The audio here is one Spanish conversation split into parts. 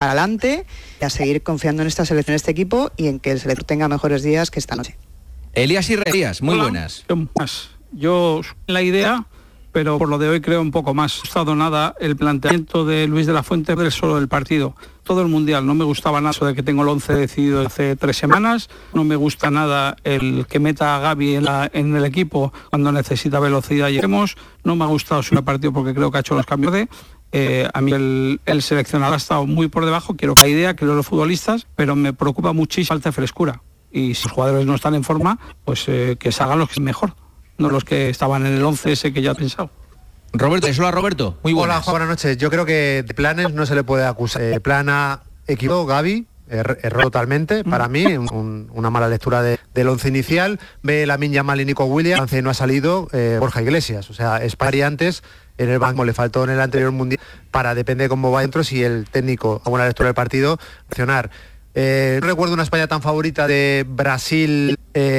para adelante y a seguir confiando en esta selección, en este equipo y en que el selector tenga mejores días que esta noche. Elías y Elías, muy buenas. Yo la idea, pero por lo de hoy creo un poco más. No me ha gustado nada el planteamiento de Luis de la Fuente del solo del partido. Todo el Mundial no me gustaba nada eso de que tengo el 11 decidido hace 3 semanas. No me gusta nada el que meta a Gavi en el equipo cuando necesita velocidad y lleguemos. No me ha gustado su partido porque creo que ha hecho los cambios a mí el seleccionador ha estado muy por debajo. Quiero la idea, quiero los futbolistas, pero me preocupa muchísimo falta de frescura. Y si los jugadores no están en forma, pues que salgan los que es mejor, no los que estaban en el 11 ese que ya he pensado. Roberto, hola Roberto, muy buenas. Hola, buenas noches. Yo creo que de planes no se le puede acusar. Plan A, equipo, Gavi, error totalmente, para mí, una mala lectura del once inicial. B, Lamine Yamal y Nico Williams, no ha salido Borja Iglesias, o sea, es variantes en el banco, le faltó en el anterior mundial, depende de cómo va dentro, si el técnico, a buena lectura del partido, reaccionar. No recuerdo una España tan favorita de Brasil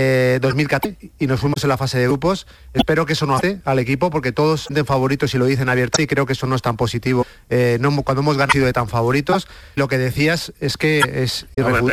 2014 y nos fuimos en la fase de grupos. Espero que eso no hace al equipo porque todos son favoritos y lo dicen abierto y creo que eso no es tan positivo. Cuando hemos ganado de tan favoritos, lo que decías es que es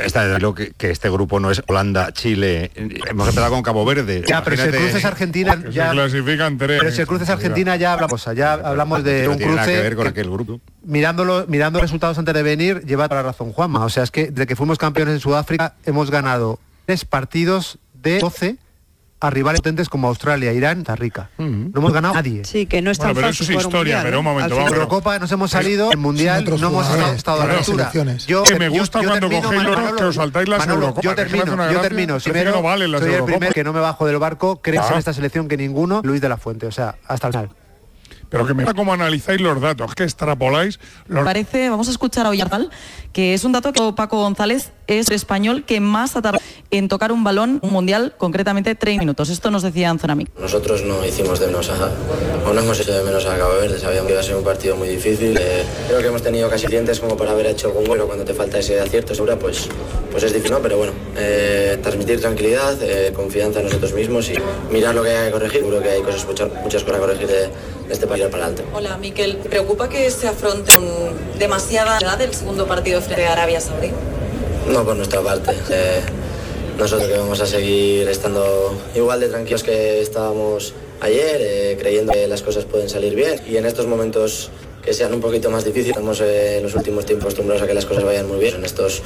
que este grupo no es Holanda, Chile, hemos empezado con Cabo Verde. Ya, pero si el cruce es Argentina, ya se clasifican 3. Pero si el cruce es Argentina ya hablamos de un cruce nada que ver con aquel grupo. Mirando resultados antes de venir, lleva toda la razón Juanma. O sea, es que desde que fuimos campeones en Sudáfrica hemos ganado 3 partidos de 12 a rivales potentes como Australia, Irán, Costa Rica. No hemos ganado a nadie. Sí, que no es tan pero fácil eso es historia, mundial, pero un momento, vamos. En Eurocopa nos hemos salido, el Mundial no hemos estado a la altura. Me gusta cuando cogéis que os saltáis las Eurocopas. Yo termino. Primero, no valen las soy el primero Eurocopas. que no me bajo del barco, creo en esta selección que ninguno, Luis de la Fuente, o sea, hasta el final. Pero que me da cómo analizáis los datos, que extrapoláis los... Vamos a escuchar a Oyarzabal, que es un dato que Paco González es el español que más ha tardado en tocar un balón, un mundial, concretamente 30 minutos. Esto nos decía Anzonami. Nosotros no hicimos de menos o no hemos hecho de menos a Cabo Verde, sabíamos que iba a ser un partido muy difícil. Creo que hemos tenido casi dientes como para haber hecho algún gol, pero cuando te falta ese acierto segura, pues es difícil, ¿no? Pero bueno, transmitir tranquilidad, confianza en nosotros mismos y mirar lo que hay que corregir. Seguro que hay muchas cosas para corregir de este partido para adelante. Hola, Miquel. ¿Te preocupa que se afronte con demasiada edad el segundo partido frente a Arabia Saudí? No, por nuestra parte. Nosotros que vamos a seguir estando igual de tranquilos que estábamos ayer, creyendo que las cosas pueden salir bien. Y en estos momentos que sean un poquito más difíciles, estamos en los últimos tiempos acostumbrados a que las cosas vayan muy bien. En estos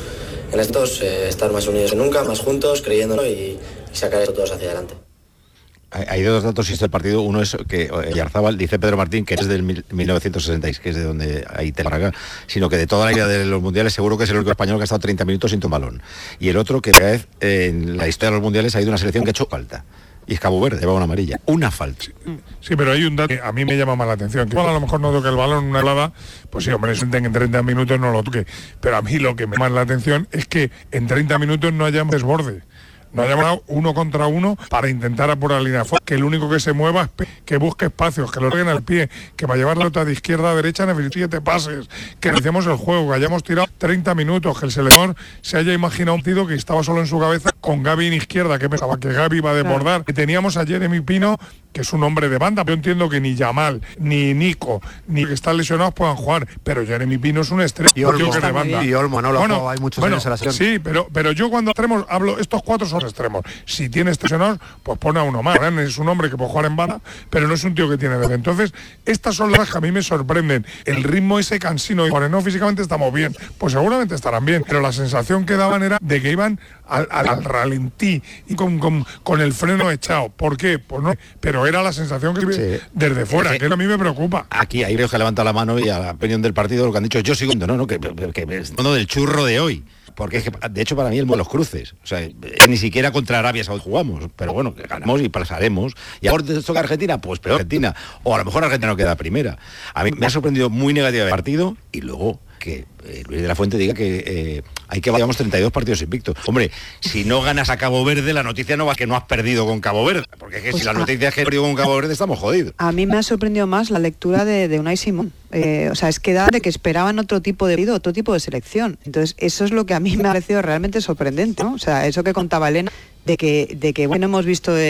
estar más unidos que nunca, más juntos, creyéndolo y sacar esto todos hacia adelante. Hay 2 datos y este partido. Uno es que Oyarzabal dice Pedro Martín que es del 1966, que es de donde ahí te para acá, sino que de toda la vida de los mundiales seguro que es el único español que ha estado 30 minutos sin tomar balón. Y el otro que cada vez en la historia de los mundiales ha ido una selección que ha hecho falta. Y es Cabo Verde, lleva una amarilla. Una falta. Sí, pero hay un dato que a mí me llama más la atención. Que a lo mejor no toque el balón en una helada, pues sí, hombre, en 30 minutos no lo toque. Pero a mí lo que me llama la atención es que en 30 minutos no hayamos desborde. No hayamos dado 1 contra 1 para intentar apurar la línea fuera. Que el único que se mueva es que busque espacios, que lo traigan al pie, que va a llevar la otra de izquierda a derecha necesitamos 7 pases, que iniciemos el juego, que hayamos tirado 30 minutos, que el seleccionador se haya imaginado un partido que estaba solo en su cabeza con Gavi en izquierda, que pensaba que Gavi iba a desbordar. Que teníamos a Jeremy Pino, que es un hombre de banda. Yo entiendo que ni Yamal, ni Nico, ni que están lesionados puedan jugar, pero Jeremy Pino es un estrella. Y Olmo, no hay muchos años en la selección. Sí, pero yo cuando extremos hablo, estos 4 son extremos. Si tiene lesionados, pues pone a uno más. Es un hombre que puede jugar en banda, pero no es un tío que tiene desde. Entonces, estas son las que a mí me sorprenden. El ritmo ese cansino, y por no físicamente estamos bien, pues seguramente estarán bien, pero la sensación que daban era de que iban al ralentí y con el freno echado. ¿Por qué? Pues no, pero era la sensación que desde fuera, que a mí me preocupa. Aquí hay que levanta la mano y a la opinión del partido lo que han dicho, yo sigo que es del churro de hoy. Porque es que, de hecho, para mí el los cruces. O sea, ni siquiera contra Arabia Saudí jugamos. Pero bueno, que ganamos y pasaremos. Y ahora te toca Argentina, pues peor Argentina. O a lo mejor Argentina no queda primera. A mí me ha sorprendido muy negativa el partido. Y luego que Luis de la Fuente diga que hay que vayamos 32 partidos invictos. Hombre, si no ganas a Cabo Verde, la noticia no va que no has perdido con Cabo Verde. Porque es que si la noticia es que has perdido con Cabo Verde, estamos jodidos. A mí me ha sorprendido más la lectura de Unai Simón. O sea, es que da de que esperaban otro tipo de partido, otro tipo de selección. Entonces, eso es lo que a mí me ha parecido realmente sorprendente, ¿no? O sea, eso que contaba Elena, de que bueno, hemos visto